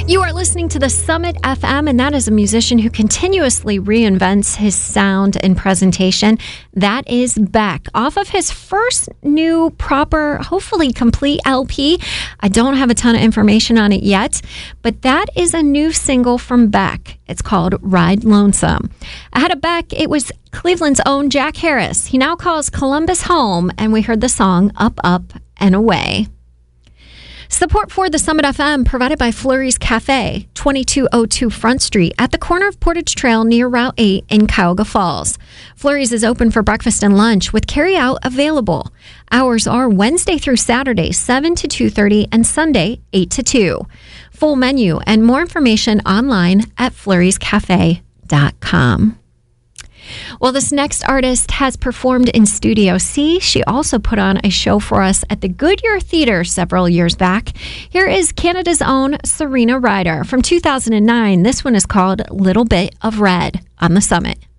You are listening to the Summit FM, and that is a musician who continuously reinvents his sound and presentation. That is Beck, off of his first new proper, hopefully complete LP. I don't have a ton of information on it yet, but that is a new single from Beck. It's called Ride Lonesome. Ahead of Beck, it was Cleveland's own Jack Harris. He now calls Columbus home, and we heard the song Up, Up, and Away. Support for the Summit FM provided by Flurry's Cafe, 2202 Front Street at the corner of Portage Trail near Route 8 in Cuyahoga Falls. Flurry's is open for breakfast and lunch with carry-out available. Hours are Wednesday through Saturday, 7 to 2:30 and Sunday, 8 to 2. Full menu and more information online at flurryscafe.com. Well, this next artist has performed in Studio C. She also put on a show for us at the Goodyear Theatre several years back. Here is Canada's own Serena Ryder from 2009. This one is called Little Bit of Red on the Summit.